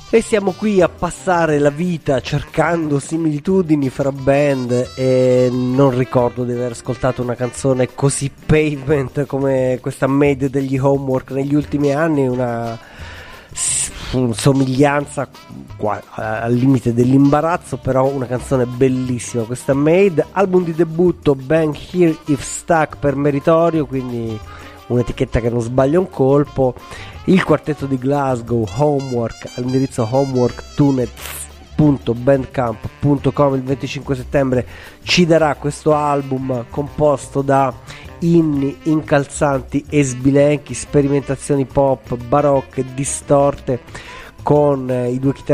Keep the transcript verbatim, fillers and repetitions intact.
E siamo qui a passare la vita cercando similitudini fra band e non ricordo di aver ascoltato una canzone così Pavement come questa Made degli Homework negli ultimi anni, una somiglianza qua, al limite dell'imbarazzo, però una canzone bellissima questa Made. Album di debutto Bang Here If Stuck per meritorio, quindi un'etichetta che non sbaglia un colpo. Il quartetto di Glasgow, Homework, all'indirizzo homeworktunets punto bandcamp punto com, il venticinque settembre ci darà questo album composto da inni incalzanti e sbilenchi, sperimentazioni pop barocche distorte con i due chitarristi